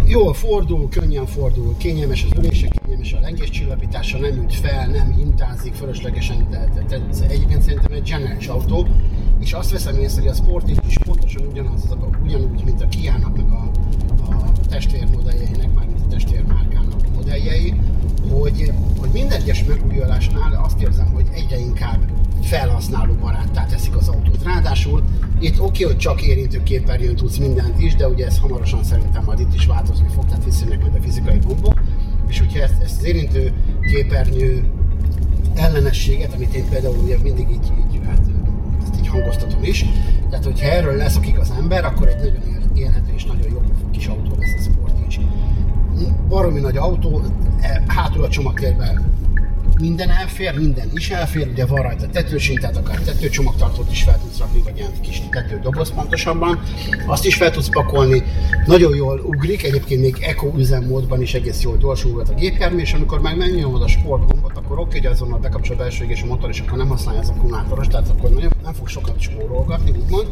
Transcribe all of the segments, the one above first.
Jól fordul, könnyen fordul, kényelmes az ülése, kényelmes a lengéscsillapítása, nem üt fel, nem hintázik fölöslegesen, egyébként szerintem egy zseniális autó, és azt veszem észre, hogy a Sportage is pontosan ugyanúgy, mint a Kia-nak, meg a testvérmodelljeinek, mármint a testvérmárkának a modelljei, hogy minden egyes megújulásnál azt érzem, hogy egyre inkább felhasználóbaráttá teszik az autót. Ráadásul itt oké, hogy csak érintőképernyőn tudsz mindent is, de ugye ez hamarosan szerintem majd itt is változni fog, tehát visszajönnek majd a fizikai gombok, és hogyha ezt az érintőképernyő ellenességet, amit én például ugye mindig így hangoztatom is, tehát hogyha erről leszokik az ember, akkor egy nagyon élhető és nagyon jó kis autó lesz a Sportage. Baromi nagy autó, hátul a csomagtérben minden elfér, minden is elfér, ugye van rajta tetősint, tehát akár tetőcsomagtartót is fel tudsz rakni, vagy ilyen kis tetődoboz pontosabban, azt is fel tudsz pakolni, nagyon jól ugrik, egyébként még eco üzemmódban is egész jól gyorsulgat a gépjármű, és amikor meg megnyomod a sportgombot, akkor oké, hogy azonnal bekapcsol a belső égés a motor, és akkor nem használja az akkumulátoros, tehát akkor nem fog sokat spórolgatni, úgymond,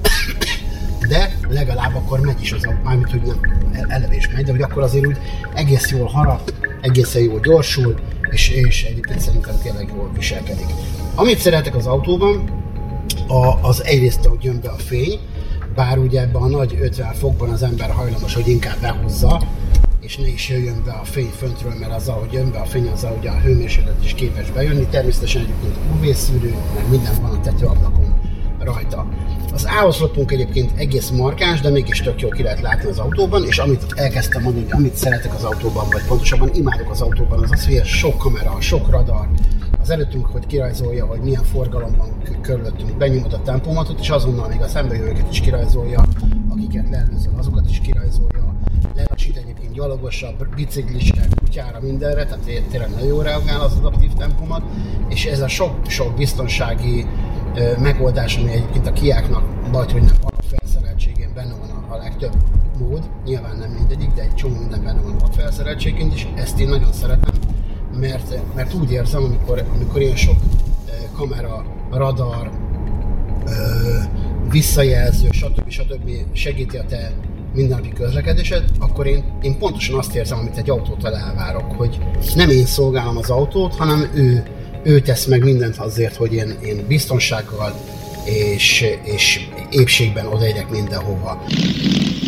de legalább akkor megy is az autó, mármint hogy nem eleve is megy, de hogy akkor azért úgy egész jól harap, egészen jól gyorsul, és egyébként szerintem tényleg jól viselkedik. Amit szeretek az autóban, az egyrészt, hogy jön be a fény, bár ugye ebben a nagy 50 fokban az ember hajlamos, hogy inkább behúzza, és ne is jöjjön be a fény föntről, mert azzal, hogy jön be a fény, azzal ugye a hőmérséklet is képes bejönni. Természetesen egyébként UV-szűrő, meg minden van a tetőablakon rajta. Az áoszlopunk egyébként egész markáns, de mégis tök jól ki lehet látni az autóban, és amit elkezdtem mondani, hogy amit szeretek az autóban, vagy pontosabban imádok az autóban, az az, hogy sok kamera, sok radar, az előttünk, hogy kirajzolja, hogy milyen forgalomban körülöttünk, benyomod a tempomatot, és azonnal még a szembejövőket is kirajzolja, akiket leelőzöl, azokat is kirajzolja, lelassít egyébként gyalogosra, biciklisre, kutyára, mindenre, tehát tényleg nagyon jól reagál az adaptív tempomat, és ez a sok biztonsági megoldás, ami egyébként a Kiáknak vagy hogy nem alapfelszereltségén benne van a legtöbb mód, nyilván nem mindegyik, de egy csomó minden benne van alapfelszereltségén is, ezt én nagyon szeretem, mert úgy érzem, amikor ilyen sok kamera, radar, visszajelző, stb. Segíti a te mindennapi közlekedésed, akkor én pontosan azt érzem, amit egy autótól elvárok, hogy nem én szolgálom az autót, hanem ő tesz meg mindent azért, hogy én biztonsággal és épségben odaérjek mindenhova.